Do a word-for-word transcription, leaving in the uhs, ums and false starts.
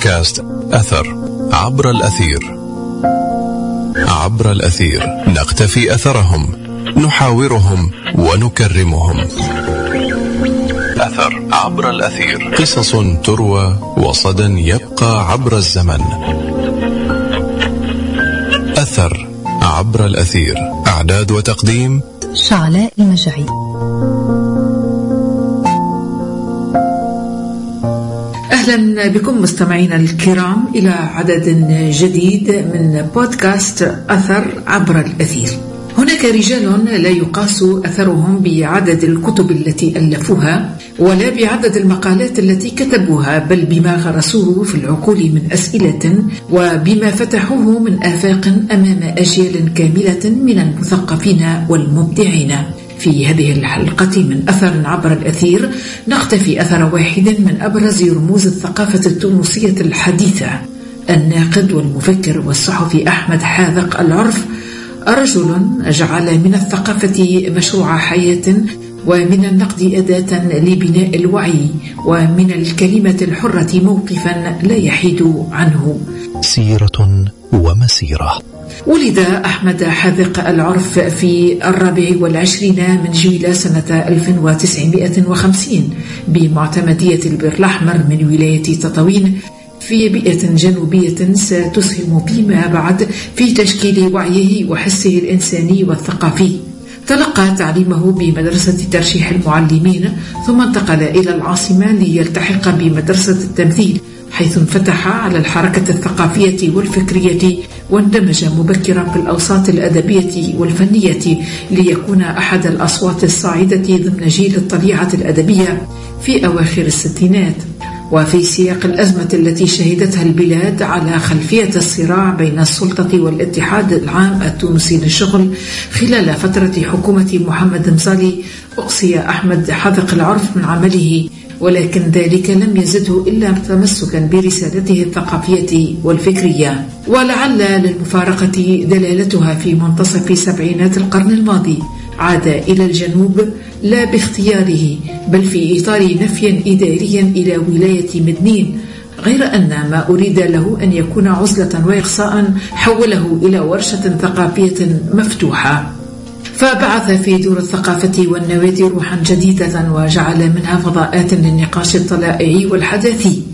بودكاست أثر عبر الأثير. عبر الأثير نقتفي أثرهم، نحاورهم ونكرمهم. أثر عبر الأثير، قصص تروى وصدى يبقى عبر الزمن. أثر عبر الأثير، إعداد وتقديم شعلاء المجعي. أهلا بكم مستمعينا الكرام إلى عدد جديد من بودكاست أثر عبر الأثير. هناك رجال لا يقاس أثرهم بعدد الكتب التي ألفوها ولا بعدد المقالات التي كتبوها، بل بما غرسوه في العقول من أسئلة وبما فتحوه من آفاق أمام أجيال كاملة من المثقفين والمبدعين. في هذه الحلقة من أثر عبر الأثير نقتفي أثر واحد من أبرز رموز الثقافة التونسية الحديثة، الناقد والمفكر والصحفي أحمد حاذق العرف، رجل جعل من الثقافة مشروع حياة ومن النقد أداة لبناء الوعي ومن الكلمة الحرة موقفا لا يحيد عنه. سيرة ومسيرة. ولد أحمد حاذق العرف في الرابع والعشرين من جويلة سنة ألف وتسعمائة وخمسين بمعتمدية البر الأحمر من ولاية تطاوين في بيئة جنوبية ستسهم فيما بعد في تشكيل وعيه وحسه الإنساني والثقافي. تلقى تعليمه بمدرسة ترشيح المعلمين، ثم انتقل إلى العاصمة ليلتحق بمدرسة التمثيل، حيث انفتح على الحركة الثقافية والفكرية، واندمج مبكرا في الأوساط الأدبية والفنية ليكون أحد الأصوات الصاعدة ضمن جيل الطليعة الأدبية في أواخر الستينات. وفي سياق الأزمة التي شهدتها البلاد على خلفية الصراع بين السلطة والاتحاد العام التونسي للشغل خلال فترة حكومة محمد مزالي، أقصي أحمد حاذق العرف من عمله، ولكن ذلك لم يزده إلا تمسكا برسالته الثقافية والفكرية، ولعل للمفارقة دلالتها في منتصف سبعينات القرن الماضي. عاد إلى الجنوب لا باختياره، بل في إطار نفي إداري إلى ولاية مدنين، غير أن ما أريد له أن يكون عزلة وإقصاء حوله إلى ورشة ثقافية مفتوحة، فبعث في دور الثقافة والنوادي روحا جديدة وجعل منها فضاءات للنقاش الطلائعي والحداثي.